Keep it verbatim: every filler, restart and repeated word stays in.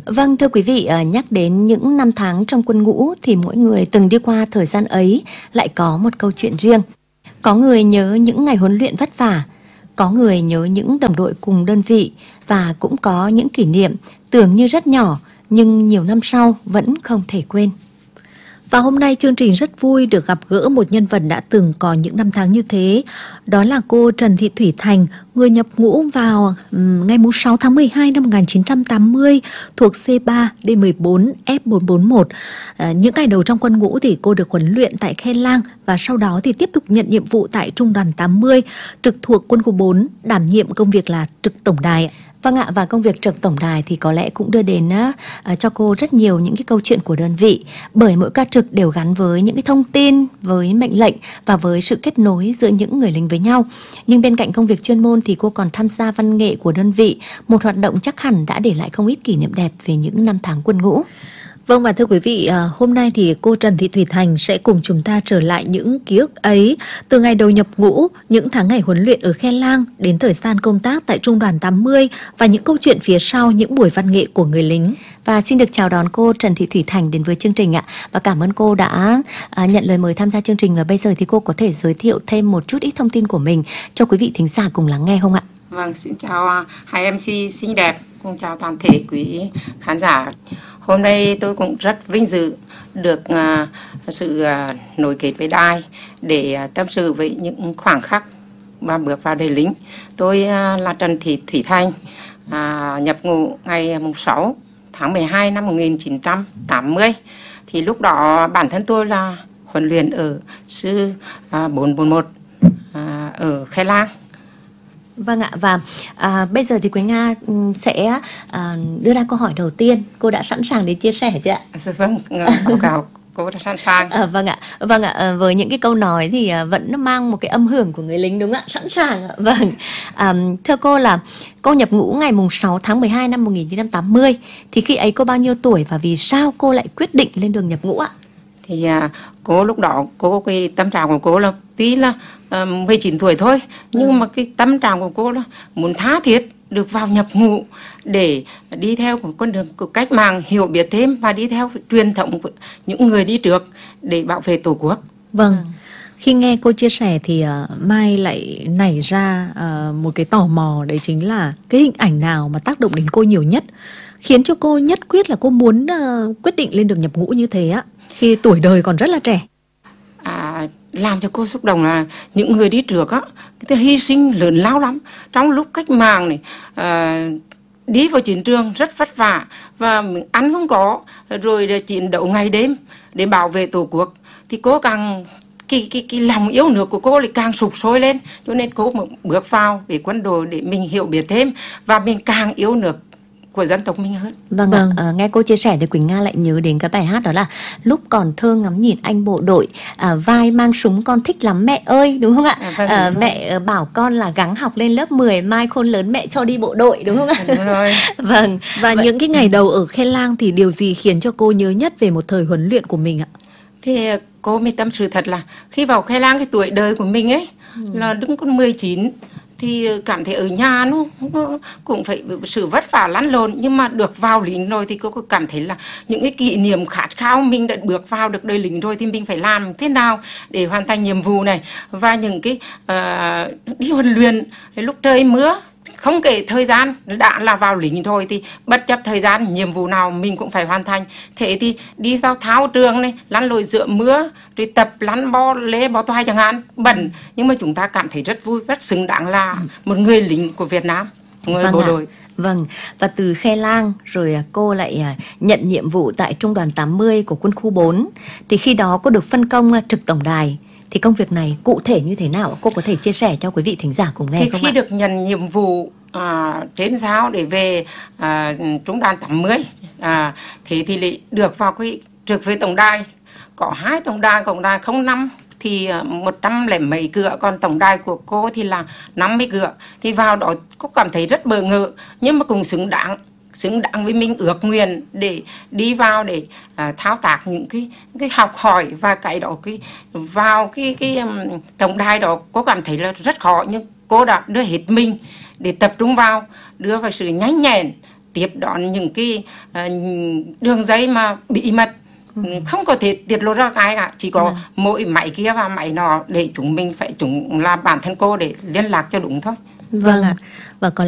Vâng, thưa quý vị, nhắc đến những năm tháng trong quân ngũ thì mỗi người từng đi qua thời gian ấy lại có một câu chuyện riêng. Có người nhớ những ngày huấn luyện vất vả, có người nhớ những đồng đội cùng đơn vị và cũng có những kỷ niệm tưởng như rất nhỏ nhưng nhiều năm sau vẫn không thể quên. Và hôm nay chương trình rất vui được gặp gỡ một nhân vật đã từng có những năm tháng như thế. Đó là cô Trần Thị Thủy Thành, người nhập ngũ vào um, ngày sáu tháng mười hai năm một nghìn chín trăm tám mươi thuộc C ba D mười bốn F bốn bốn một. À, những ngày đầu trong quân ngũ thì cô được huấn luyện tại Khe Lang và sau đó thì tiếp tục nhận nhiệm vụ tại Trung đoàn tám mươi, trực thuộc quân khu bốn, đảm nhiệm công việc là trực tổng đài. Vâng ạ, và công việc trực tổng đài thì có lẽ cũng đưa đến uh, cho cô rất nhiều những cái câu chuyện của đơn vị, bởi mỗi ca trực đều gắn với những cái thông tin, với mệnh lệnh và với sự kết nối giữa những người lính với nhau. Nhưng bên cạnh công việc chuyên môn thì cô còn tham gia văn nghệ của đơn vị, một hoạt động chắc hẳn đã để lại không ít kỷ niệm đẹp về những năm tháng quân ngũ. Vâng, và thưa quý vị, hôm nay thì cô Trần Thị Thủy Thành sẽ cùng chúng ta trở lại những ký ức ấy từ ngày đầu nhập ngũ, những tháng ngày huấn luyện ở Khe Lang đến thời gian công tác tại Trung đoàn tám mươi và những câu chuyện phía sau những buổi văn nghệ của người lính. Và xin được chào đón cô Trần Thị Thủy Thành đến với chương trình ạ. Và cảm ơn cô đã à, nhận lời mời tham gia chương trình. Và bây giờ thì cô có thể giới thiệu thêm một chút ít thông tin của mình cho quý vị thính giả cùng lắng nghe không ạ? Vâng, xin chào hai em xê xinh đẹp, cùng chào toàn thể quý khán giả. Hôm nay tôi cũng rất vinh dự được uh, sự uh, nối kết với đài để uh, tâm sự với những khoảng khắc và bước vào đời lính. Tôi uh, là Trần Thị Thủy Thành, uh, nhập ngũ ngày sáu tháng mười hai năm một nghìn chín trăm tám mươi. Thì lúc đó bản thân tôi là huấn luyện ở sư uh, bốn bốn một uh, ở Khe Lang. Vâng ạ, và à, bây giờ thì Quế Nga sẽ à, đưa ra câu hỏi đầu tiên. Cô đã sẵn sàng để chia sẻ chưa ạ? Dạ vâng, báo cáo cô đã sẵn sàng. À, vâng ạ, vâng ạ, à, với những cái câu nói thì à, vẫn mang một cái âm hưởng của người lính đúng không ạ? Sẵn sàng ạ, vâng. À, thưa cô là cô nhập ngũ ngày sáu tháng mười hai năm một nghìn chín trăm tám mươi. Thì khi ấy cô bao nhiêu tuổi và vì sao cô lại quyết định lên đường nhập ngũ ạ? Thì à, cô lúc đó, cô cái tâm trạng của cô là tuy là uh, mười chín tuổi thôi, nhưng ừ. mà cái tâm trạng của cô là muốn tha thiết được vào nhập ngũ để đi theo một con đường của cách mạng, hiểu biết thêm và đi theo truyền thống của những người đi trước để bảo vệ Tổ quốc. Vâng, khi nghe cô chia sẻ thì uh, Mai lại nảy ra uh, một cái tò mò, đấy chính là cái hình ảnh nào mà tác động đến cô nhiều nhất, khiến cho cô nhất quyết là cô muốn uh, quyết định lên đường nhập ngũ như thế á, khi tuổi đời còn rất là trẻ. À, làm cho cô xúc động là những người đi trước á, cái hy sinh lớn lao lắm trong lúc cách mạng này, à, đi vào chiến trường rất vất vả và mình ăn không có, rồi để chiến đấu ngày đêm để bảo vệ Tổ quốc, thì cô càng cái cái cái lòng yêu nước của cô lại càng sục sôi lên, cho nên cô bước vào về quân đội để mình hiểu biết thêm và mình càng yêu nước của dân tộc mình hơn. Vâng, vâng. À, nghe cô chia sẻ thì Quỳnh Nga lại nhớ đến cái bài hát đó là lúc còn thơ ngắm nhìn anh bộ đội, à, vai mang súng con thích lắm mẹ ơi, đúng không ạ? À, vâng, à, mẹ bảo con là gắng học lên lớp mười, mai khôn lớn mẹ cho đi bộ đội, đúng không ạ? Đúng rồi. Vâng. Và vậy, những cái ngày đầu ở Khe Lang thì điều gì khiến cho cô nhớ nhất về một thời huấn luyện của mình ạ? Thì cô mới tâm sự thật là khi vào Khe Lang, cái tuổi đời của mình ấy ừ. là đứng con mười chín, thì cảm thấy ở nhà nó, nó cũng phải sự vất vả lăn lộn, nhưng mà được vào lính rồi thì cô cảm thấy là những cái kỷ niệm khát khao mình đã bước vào được đời lính rồi thì mình phải làm thế nào để hoàn thành nhiệm vụ này, và những cái uh, đi huấn luyện lúc trời mưa, không kể thời gian, đã là vào lính rồi thì bất chấp thời gian, nhiệm vụ nào mình cũng phải hoàn thành. Thế thì đi vào thao trường này, lăn lội giữa mưa, rồi tập lăn bo lê bó toai chẳng hạn, bẩn, nhưng mà chúng ta cảm thấy rất vui, rất xứng đáng là một người lính của Việt Nam, người vâng bộ ạ. đội. Vâng, và từ Khe Lang rồi cô lại nhận nhiệm vụ tại Trung đoàn tám mươi của quân khu bốn. Thì khi đó cô được phân công trực tổng đài. Thì công việc này cụ thể như thế nào? Cô có thể chia sẻ cho quý vị thính giả cùng nghe thì không khi ạ? Khi được nhận nhiệm vụ à, trên giao để về à, Trung đoàn tám mươi, à, thì thì lại được vào cái trực về tổng đài. Có hai tổng đài, tổng đài không năm thì một trăm lẻ mấy cửa, còn tổng đài của cô thì là năm mươi cửa. Thì vào đó cô cảm thấy rất bỡ ngỡ, nhưng mà cũng xứng đáng xứng đáng với mình ước nguyện để đi vào để uh, thao tác những cái cái học hỏi và cái đó cái vào cái cái um, tổng đài đó. Cô cảm thấy là rất khó, nhưng cô đã đưa hết mình để tập trung vào, đưa vào sự nhanh nhẹn, tiếp đón những cái uh, đường dây mà bí mật, ừ. không có thể tiết lộ ra cái cả, chỉ có ừ. mỗi máy kia và máy nọ để chúng mình phải chúng là bản thân cô để liên lạc cho đúng thôi. Vâng ạ. Và có